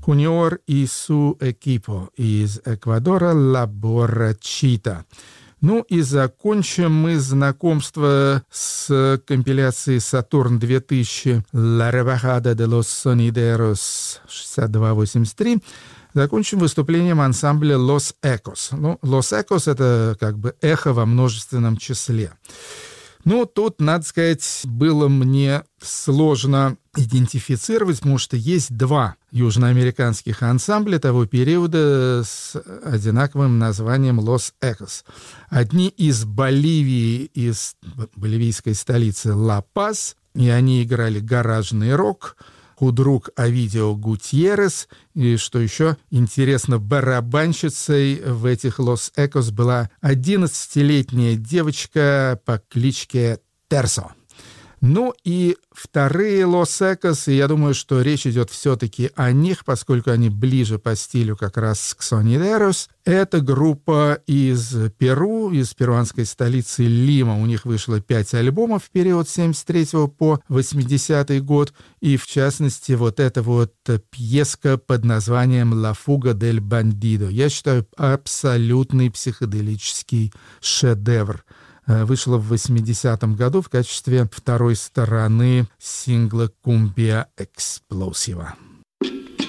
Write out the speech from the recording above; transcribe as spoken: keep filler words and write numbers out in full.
Junior y su equipo из Эквадора «La Borrachita». Ну и закончим мы знакомство с компиляцией «Сатурн-две тысячи» «La Rebajada de los Sonideros» шестьдесят два восемьдесят три. Закончим выступлением ансамбля «Los Ecos». Ну, «Los Ecos» — это как бы эхо во множественном числе. Ну, тут, надо сказать, было мне сложно идентифицировать, потому что есть два южноамериканских ансамбля того периода с одинаковым названием «Los Ecos». Одни из Боливии, из боливийской столицы Ла-Пас, и они играли гаражный рок, худрук Овидио Гутьеррес, и, что еще интересно, барабанщицей в этих «Los Ecos» была одиннадцатилетняя девочка по кличке Терсо. Ну и вторые «Los Ecos», и я думаю, что речь идет все-таки о них, поскольку они ближе по стилю как раз к Sonideros. Это группа из Перу, из перуанской столицы Лима. У них вышло пять альбомов в период с семьдесят третьего по восьмидесятый год, и в частности вот эта вот пьеска под названием «La Fuga del Bandido». Я считаю, абсолютный психоделический шедевр. Вышла в восьмидесятом году в качестве второй стороны сингла «Cumbia Explosiva».